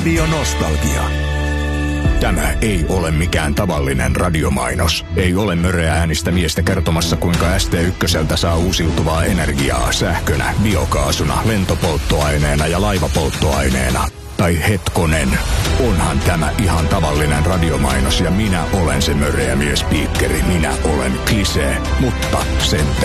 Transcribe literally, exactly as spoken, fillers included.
Radio Nostalgia. Tämä ei ole mikään tavallinen radiomainos. Ei ole möreä äänistä miestä kertomassa, kuinka S T yksi saa uusiutuvaa energiaa sähkönä, biokaasuna, lentopolttoaineena ja laivapolttoaineena. Tai hetkonen, onhan tämä ihan tavallinen radiomainos ja minä olen se möreä mies Piikkeri. Minä olen klisee, mutta sentään.